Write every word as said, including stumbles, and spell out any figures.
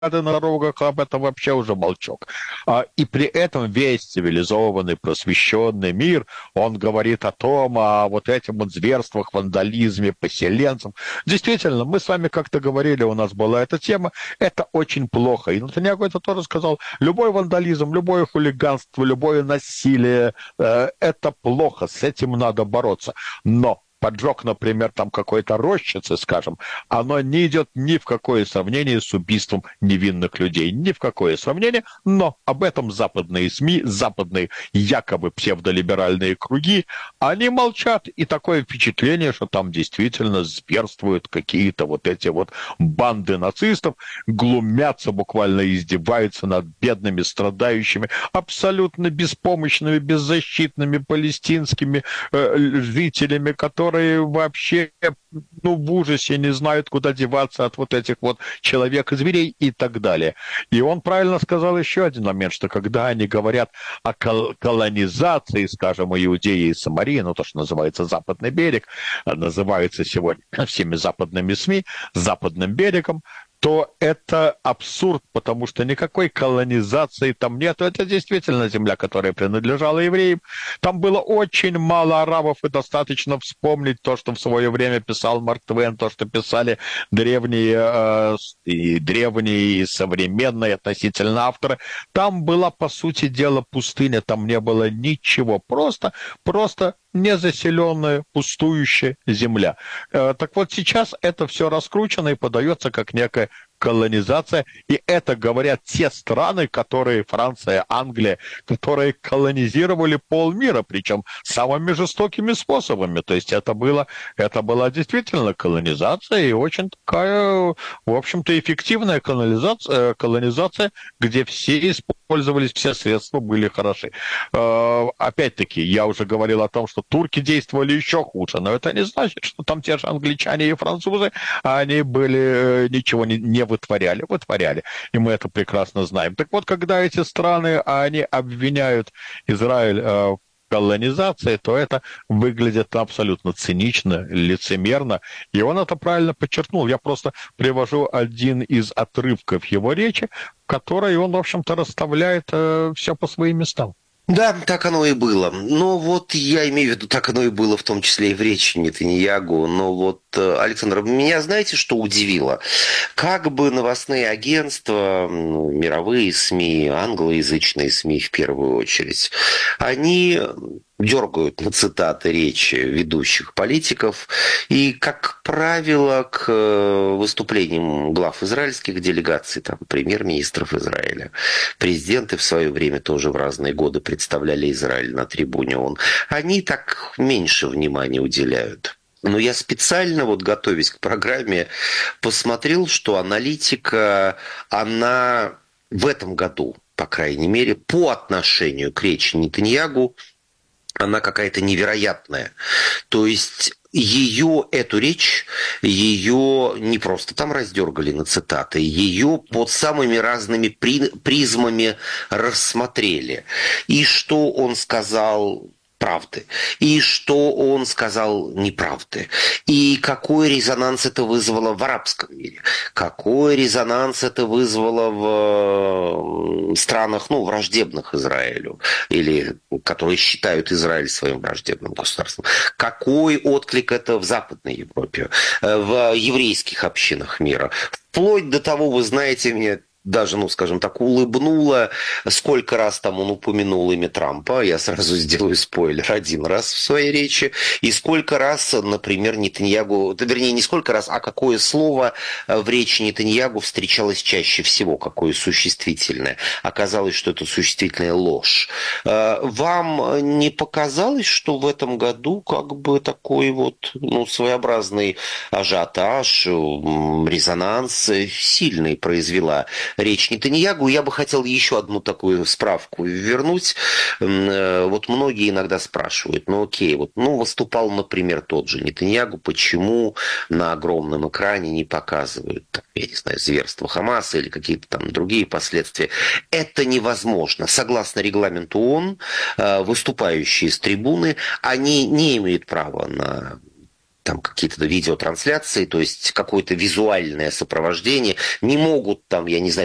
на дорогах, об этом вообще уже молчок. А, и при этом весь цивилизованный, просвещенный мир, он говорит о том, о вот этих вот зверствах, вандализме, поселенцев. Действительно, мы с вами как-то говорили, у нас была эта тема, это очень плохо. И Нетаньяху это тоже сказал. Любой вандализм, любое хулиганство, любое насилие, э, это плохо, с этим надо бороться. Но поджог, например, там какой-то рощицы, скажем, оно не идет ни в какое сравнение с убийством невинных людей, ни в какое сравнение, но об этом западные СМИ, западные якобы псевдолиберальные круги, они молчат, и такое впечатление, что там действительно зверствуют какие-то вот эти вот банды нацистов, глумятся, буквально издеваются над бедными, страдающими, абсолютно беспомощными, беззащитными палестинскими э, жителями, которые вообще, ну, в ужасе не знают, куда деваться от вот этих вот человек и зверей и так далее. И он правильно сказал еще один момент, что когда они говорят о кол- колонизации, скажем, Иудеи и Самарии, ну, то, что называется Западный берег, называется сегодня всеми западными СМИ Западным берегом, то это абсурд, потому что никакой колонизации там нет. Это действительно земля, которая принадлежала евреям. Там было очень мало арабов, и достаточно вспомнить то, что в свое время писал Марк Твен, то, что писали древние, э, и древние, и современные относительно авторы. Там была, по сути дела, пустыня, там не было ничего. Просто, просто незаселенная, пустующая земля. Э, так вот, сейчас это все раскручено и подается как некая колонизация, и это говорят те страны, которые, Франция, Англия, которые колонизировали полмира, причем самыми жестокими способами. То есть это было, это была действительно колонизация, и очень такая, в общем-то, эффективная колонизация, колонизация, где все использовались, все средства были хороши. Э, Опять-таки, я уже говорил о том, что турки действовали еще хуже, но это не значит, что там те же англичане и французы, они были, ничего не, не вытворяли, вытворяли, и мы это прекрасно знаем. Так вот, когда эти страны, они обвиняют Израиль э, в колонизации, то это выглядит абсолютно цинично, лицемерно, и он это правильно подчеркнул. Я просто привожу один из отрывков его речи, в которой он, в общем-то, расставляет э, все по своим местам. Да, так оно и было. Но вот я имею в виду, так оно и было, в том числе и в речи Нетаньягу. Но вот, э, Александр, меня знаете, что удивило? Как бы новостные агентства, ну, мировые СМИ, англоязычные СМИ в первую очередь, они дергают на цитаты речи ведущих политиков. И, как правило, к э, выступлениям глав израильских делегаций, там, премьер-министров Израиля, президенты в свое время тоже в разные годы представляли Израиль на трибуне ООН, они так меньше внимания уделяют. Но я специально, вот готовясь к программе, посмотрел, что аналитика, она в этом году, по крайней мере, по отношению к речи Нетаньягу, она какая-то невероятная. То есть ее, эту речь, ее не просто там раздергали на цитаты, ее под самыми разными при, призмами рассмотрели. И что он сказал правды, и что он сказал неправды, и какой резонанс это вызвало в арабском мире, какой резонанс это вызвало в странах, ну, враждебных Израилю, или которые считают Израиль своим враждебным государством, какой отклик это в Западной Европе, в еврейских общинах мира, вплоть до того, вы знаете, мне даже, ну, скажем так, улыбнуло, сколько раз там он упомянул имя Трампа, я сразу сделаю спойлер, один раз в своей речи, и сколько раз, например, Нетаньягу, вернее, не сколько раз, а какое слово в речи Нетаньягу встречалось чаще всего, какое существительное. Оказалось, что это существительное ложь. Вам не показалось, что в этом году как бы такой вот, ну, своеобразный ажиотаж, резонанс сильный произвела речь Нетаньягу? Я бы хотел еще одну такую справку вернуть. Вот многие иногда спрашивают, ну окей, вот, ну выступал, например, тот же Нетаньягу, почему на огромном экране не показывают, там, я не знаю, зверство Хамаса или какие-то там другие последствия? Это невозможно. Согласно регламенту ООН, выступающие с трибуны, они не имеют права на там какие-то видеотрансляции, то есть какое-то визуальное сопровождение, не могут там, я не знаю,